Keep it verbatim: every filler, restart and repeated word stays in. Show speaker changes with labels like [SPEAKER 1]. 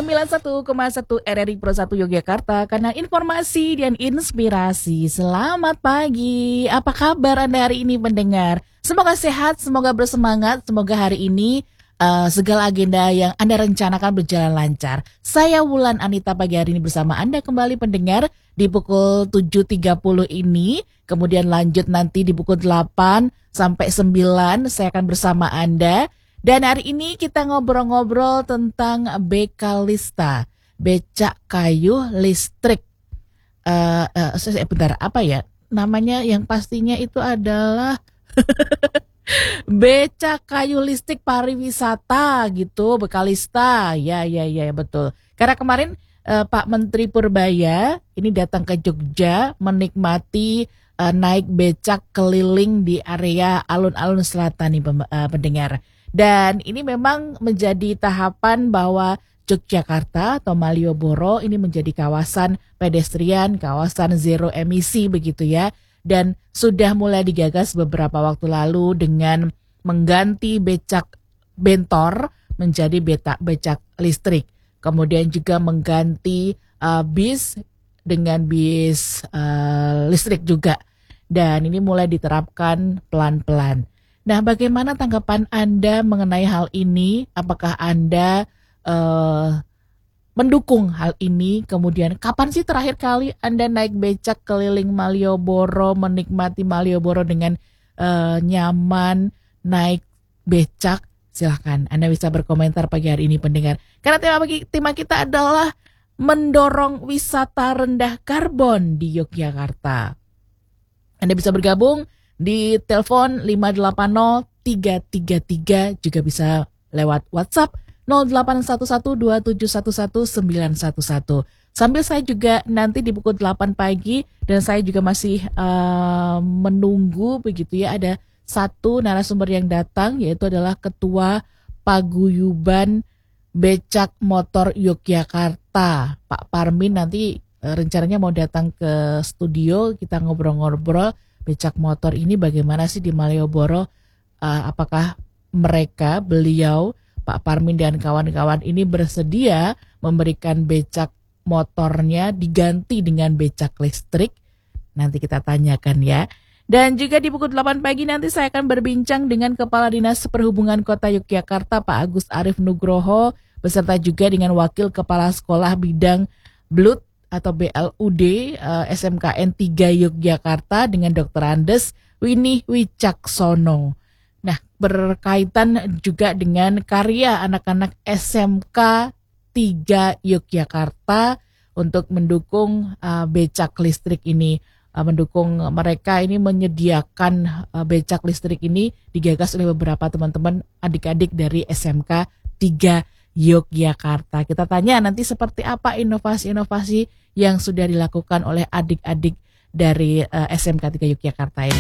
[SPEAKER 1] sembilan puluh satu koma satu R R I Pro satu Yogyakarta, karena informasi dan inspirasi. Selamat pagi, apa kabar Anda hari ini pendengar? Semoga sehat, semoga bersemangat, semoga hari ini uh, segala agenda yang Anda rencanakan berjalan lancar. Saya Wulan Anita pagi hari ini bersama Anda kembali pendengar di pukul tujuh tiga puluh ini. Kemudian lanjut nanti di pukul delapan sampai sembilan saya akan bersama Anda. Dan hari ini kita ngobrol-ngobrol tentang Bekalista, becak kayu listrik. Uh, uh, bentar, apa ya namanya yang pastinya itu adalah becak kayu listrik pariwisata gitu, Bekalista. Ya, ya, ya, betul. Karena kemarin uh, Pak Menteri Purbaya ini datang ke Jogja menikmati uh, naik becak keliling di area alun-alun selatan nih uh, pendengar. Dan ini memang menjadi tahapan bahwa Yogyakarta atau Malioboro ini menjadi kawasan pedestrian, kawasan zero emisi begitu ya. Dan sudah mulai digagas beberapa waktu lalu dengan mengganti becak bentor menjadi becak, becak listrik. Kemudian juga mengganti uh, bis dengan bis uh, listrik juga. Dan ini mulai diterapkan pelan-pelan. Nah, bagaimana tanggapan Anda mengenai hal ini? Apakah Anda uh, mendukung hal ini? Kemudian, kapan sih terakhir kali Anda naik becak keliling Malioboro, menikmati Malioboro dengan uh, nyaman, naik becak? Silahkan, Anda bisa berkomentar pagi hari ini pendengar. Karena tema, tema kita adalah mendorong wisata rendah karbon di Yogyakarta. Anda bisa bergabung di telepon lima delapan nol tiga tiga tiga, juga bisa lewat WhatsApp nol delapan satu satu dua tujuh satu satu sembilan satu satu. Sambil saya juga nanti di pukul delapan pagi dan saya juga masih uh, menunggu begitu ya, ada satu narasumber yang datang, yaitu adalah Ketua Paguyuban Becak Motor Yogyakarta, Pak Parmin. Nanti uh, rencananya mau datang ke studio, kita ngobrol-ngobrol becak motor ini bagaimana sih di Malioboro, uh, apakah mereka, beliau, Pak Parmin dan kawan-kawan ini bersedia memberikan becak motornya diganti dengan becak listrik? Nanti kita tanyakan ya. Dan juga di pukul delapan pagi nanti saya akan berbincang dengan Kepala Dinas Perhubungan Kota Yogyakarta Pak Agus Arif Nugroho, beserta juga dengan Wakil Kepala Sekolah Bidang Blut atau B L U D uh, S M K N tiga Yogyakarta dengan Doktor Andes Winnie Wicaksono. Nah, berkaitan juga dengan karya anak-anak S M K tiga Yogyakarta untuk mendukung uh, becak listrik ini, uh, mendukung mereka ini menyediakan uh, becak listrik ini digagas oleh beberapa teman-teman adik-adik dari S M K tiga Yogyakarta. Kita tanya nanti seperti apa inovasi-inovasi yang sudah dilakukan oleh adik-adik dari uh, S M K tiga Yogyakarta ini.